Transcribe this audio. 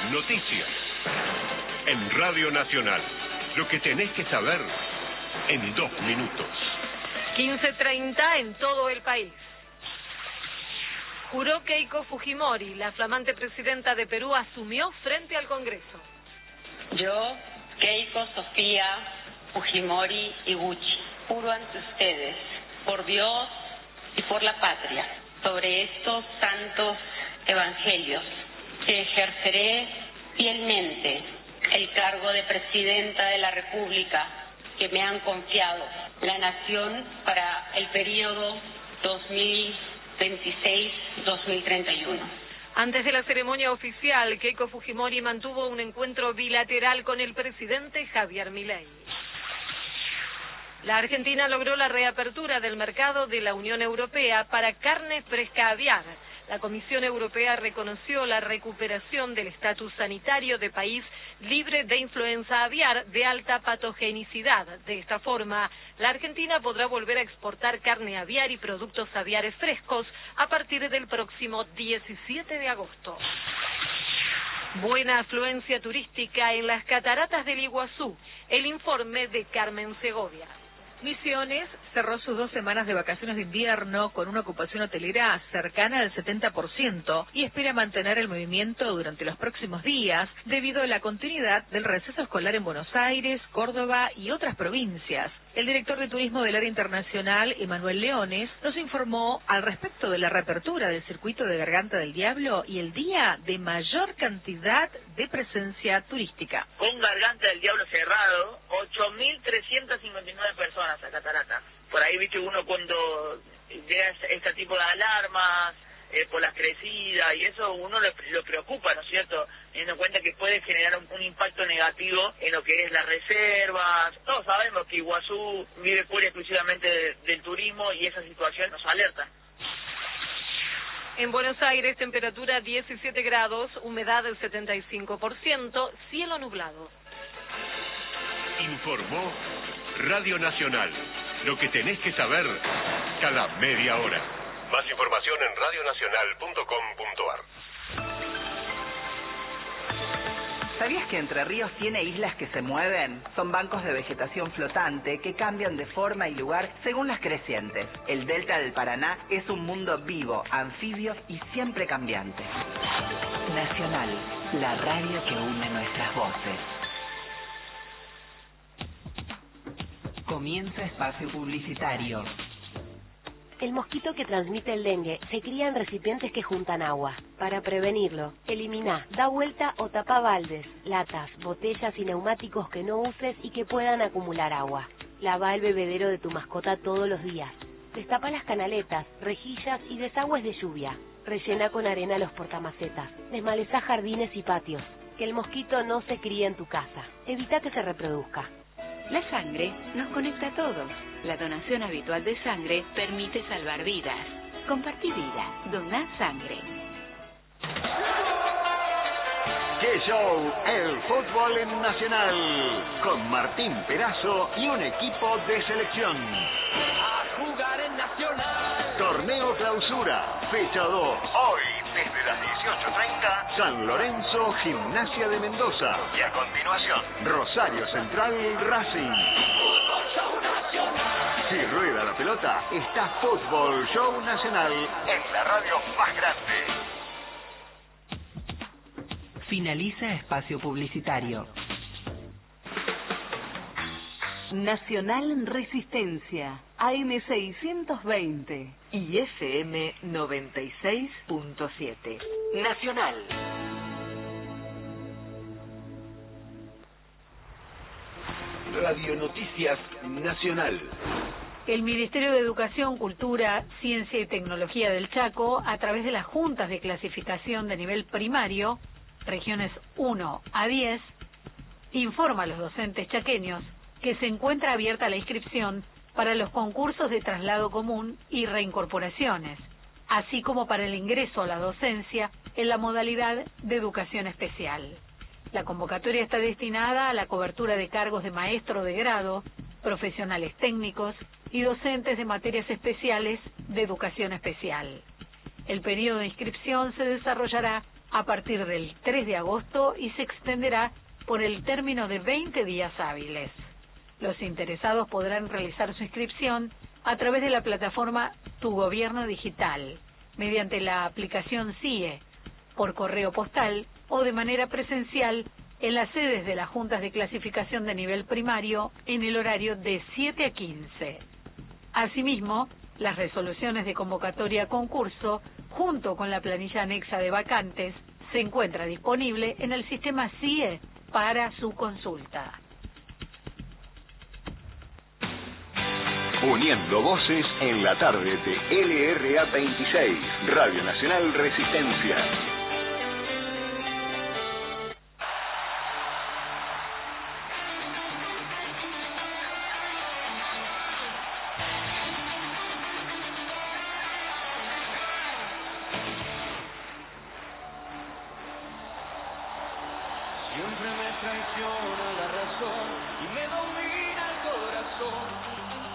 Noticias. En Radio Nacional. Lo que tenés que saber en 2 minutos. 15:30 en todo el país. Juró Keiko Fujimori, la flamante presidenta de Perú, asumió frente al Congreso. Yo, Keiko Sofía Fujimori Iguchi, juro ante ustedes, por Dios y por la patria, sobre estos santos evangelios, que ejerceré fielmente el cargo de Presidenta de la República que me han confiado la Nación para el periodo 2026-2031. Antes de la ceremonia oficial, Keiko Fujimori mantuvo un encuentro bilateral con el presidente Javier Milei. La Argentina logró la reapertura del mercado de la Unión Europea para carne fresca aviar. La Comisión Europea reconoció la recuperación del estatus sanitario de país libre de influenza aviar de alta patogenicidad. De esta forma, la Argentina podrá volver a exportar carne aviar y productos aviares frescos a partir del próximo 17 de agosto. Buena afluencia turística en las cataratas del Iguazú. El informe de Carmen Segovia. Misiones cerró sus 2 semanas de vacaciones de invierno con una ocupación hotelera cercana al 70% y espera mantener el movimiento durante los próximos días debido a la continuidad del receso escolar en Buenos Aires, Córdoba y otras provincias. El director de turismo del área internacional, Emanuel Leones, nos informó al respecto de la reapertura del circuito de Garganta del Diablo y el día de mayor cantidad de presencia turística. Con Garganta del Diablo cerrado, 8.359 personas a Catarata. Por ahí, viste, uno cuando llega este tipo de alarmas, por las crecidas y eso, uno lo preocupa, ¿no es cierto? Teniendo en cuenta que puede generar un impacto negativo en lo que es las reservas. Todos sabemos que Iguazú vive pura y exclusivamente del turismo y esa situación nos alerta. En Buenos Aires, temperatura 17 grados, humedad del 75%, cielo nublado. Informó Radio Nacional. Lo que tenés que saber cada media hora. Más información en radionacional.com.ar. ¿Sabías que Entre Ríos tiene islas que se mueven? Son bancos de vegetación flotante que cambian de forma y lugar según las crecientes. El delta del Paraná es un mundo vivo, anfibio y siempre cambiante. Nacional, la radio que une nuestras voces. Comienza espacio publicitario. El mosquito que transmite el dengue se cría en recipientes que juntan agua. Para prevenirlo, elimina, da vuelta o tapa baldes, latas, botellas y neumáticos que no uses y que puedan acumular agua. Lava el bebedero de tu mascota todos los días. Destapa las canaletas, rejillas y desagües de lluvia. Rellena con arena los portamacetas. Desmaleza jardines y patios. Que el mosquito no se críe en tu casa. Evita que se reproduzca. La sangre nos conecta a todos. La donación habitual de sangre permite salvar vidas. Compartí vida. Doná sangre. ¡Qué show! El fútbol en Nacional. Con Martín Perazo y un equipo de selección. A jugar en Nacional. Torneo Clausura. Fecha 2. Hoy, desde las 18:30, San Lorenzo, Gimnasia de Mendoza. Y a continuación, Rosario Central, Racing. Fútbol Show Nacional. Si rueda la pelota, está Fútbol Show Nacional en la radio más grande. Finaliza espacio publicitario. Nacional Resistencia, AM 620 y FM 96.7. Nacional. Radio Noticias Nacional. El Ministerio de Educación, Cultura, Ciencia y Tecnología del Chaco, a través de las juntas de clasificación de nivel primario, regiones 1 a 10, informa a los docentes chaqueños que se encuentra abierta la inscripción para los concursos de traslado común y reincorporaciones, así como para el ingreso a la docencia en la modalidad de educación especial. La convocatoria está destinada a la cobertura de cargos de maestro de grado, profesionales técnicos y docentes de materias especiales de educación especial. El periodo de inscripción se desarrollará a partir del 3 de agosto y se extenderá por el término de 20 días hábiles. Los interesados podrán realizar su inscripción a través de la plataforma Tu Gobierno Digital, mediante la aplicación CIE, por correo postal o de manera presencial en las sedes de las juntas de clasificación de nivel primario en el horario de 7 a 15. Asimismo, las resoluciones de convocatoria a concurso, junto con la planilla anexa de vacantes, se encuentra disponible en el sistema CIE para su consulta. Uniendo voces en la tarde de LRA 26, Radio Nacional Resistencia. Siempre me traes